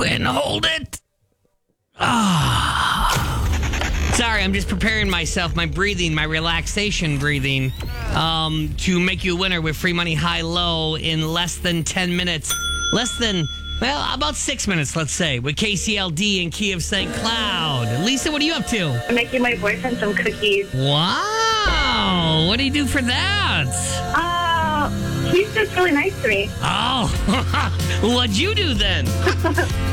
and hold it. Ah. Sorry, I'm just preparing myself, my breathing, my relaxation breathing, to make you a winner with free money high-low in less than 10 minutes. About 6 minutes, let's say, with KCLD and Key of St. Cloud. Lisa, what are you up to? I'm making my boyfriend some cookies. Wow. What do you do for that? He's just really nice to me. Oh, what'd you do then?